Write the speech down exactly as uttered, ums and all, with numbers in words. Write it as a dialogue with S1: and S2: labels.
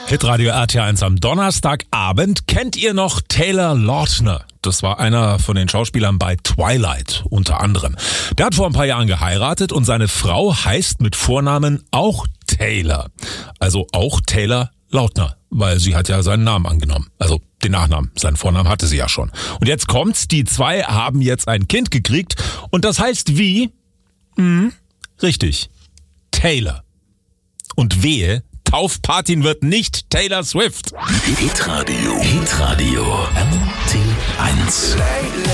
S1: Hitradio R T eins am Donnerstagabend. Kennt ihr noch Taylor Lautner? Das war einer von den Schauspielern bei Twilight unter anderem. Der hat vor ein paar Jahren geheiratet und seine Frau heißt mit Vornamen auch Taylor. Also auch Taylor Lautner, weil sie hat ja seinen Namen angenommen. Also den Nachnamen, seinen Vornamen hatte sie ja schon. Und jetzt kommt's, die zwei haben jetzt ein Kind gekriegt und das heißt wie? Hm, richtig, Taylor. Und wehe, Taufpatin wird nicht Taylor Swift.
S2: Hitradio. Hitradio. R T eins.